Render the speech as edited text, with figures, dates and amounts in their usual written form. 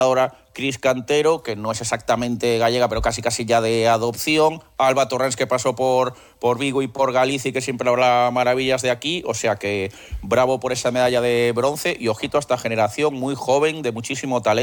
Ahora Cris Cantero, que no es exactamente gallega, pero casi ya de adopción. Alba Torrens, que pasó por Vigo y por Galicia y que siempre habla maravillas de aquí. O sea que bravo por esa medalla de bronce y ojito a esta generación muy joven, de muchísimo talento.